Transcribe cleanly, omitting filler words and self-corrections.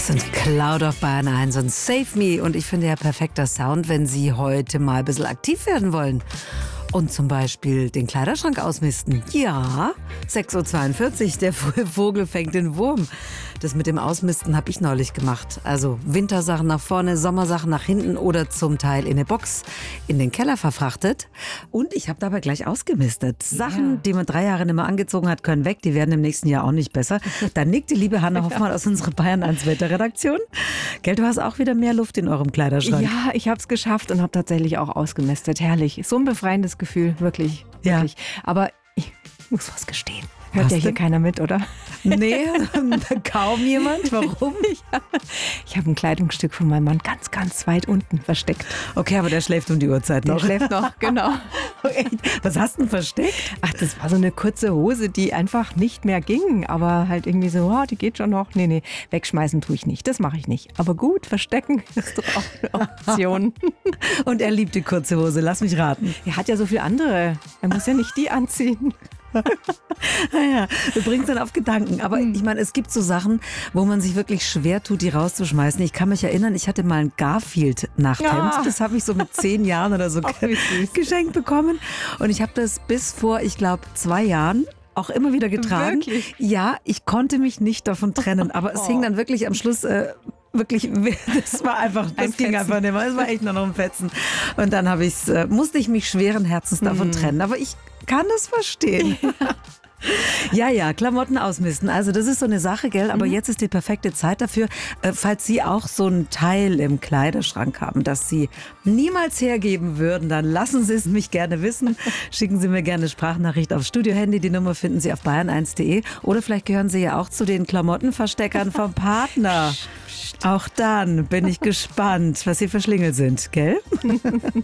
Das sind Cloud of Bayern 1 und Save Me. Und ich finde ja perfekter Sound, wenn Sie heute mal ein bisschen aktiv werden wollen. Und zum Beispiel den Kleiderschrank ausmisten. Ja, 6.42 Uhr, der Vogel fängt den Wurm. Das mit dem Ausmisten habe ich neulich gemacht. Also Wintersachen nach vorne, Sommersachen nach hinten oder zum Teil in eine Box in den Keller verfrachtet. Und ich habe dabei gleich ausgemistet. Sachen, die man 3 Jahre nicht mehr angezogen hat, können weg. Die werden im nächsten Jahr auch nicht besser. Da nickt die liebe Hanna Hoffmann aus unserer Bayern 1 Wetterredaktion. Gell, du hast auch wieder mehr Luft in eurem Kleiderschrank. Ja, ich habe es geschafft und habe tatsächlich auch ausgemistet. Herrlich. So ein befreiendes Gefühl, wirklich. Ja. Aber ich muss was gestehen. Hört ja hier keiner mit, oder? Nee, kaum jemand. Warum? Ich habe ein Kleidungsstück von meinem Mann ganz, ganz weit unten versteckt. Okay, aber der schläft um die Uhrzeit noch. Der schläft noch, genau. Was hast du denn versteckt? Ach, das war so eine kurze Hose, die einfach nicht mehr ging. Aber halt irgendwie so, oh, die geht schon noch. Nee, wegschmeißen tue ich nicht. Das mache ich nicht. Aber gut, verstecken ist doch auch eine Option. Und er liebt die kurze Hose, lass mich raten. Er hat ja so viele andere. Er muss ja nicht die anziehen. Naja, du bringst dann auf Gedanken. Aber ich meine, es gibt so Sachen, wo man sich wirklich schwer tut, die rauszuschmeißen. Ich kann mich erinnern, ich hatte mal ein Garfield-Nachthemd. Ja. Das habe ich so mit 10 Jahren oder so geschenkt bekommen. Und ich habe das bis vor, ich glaube, 2 Jahren auch immer wieder getragen. Wirklich? Ja, ich konnte mich nicht davon trennen. Aber es hing dann wirklich am Schluss... Wirklich, das war einfach, das ging einfach nicht mehr. Es war echt nur noch ein Fetzen. Und dann musste ich mich schweren Herzens davon trennen. Aber ich kann das verstehen. Ja, Klamotten ausmisten. Also das ist so eine Sache, gell? Aber jetzt ist die perfekte Zeit dafür, falls Sie auch so ein Teil im Kleiderschrank haben, das Sie niemals hergeben würden, dann lassen Sie es mich gerne wissen. Schicken Sie mir gerne eine Sprachnachricht aufs Studiohandy. Die Nummer finden Sie auf bayern1.de. Oder vielleicht gehören Sie ja auch zu den Klamottenversteckern vom Partner. Auch dann bin ich gespannt, was Sie für Schlingel sind, gell?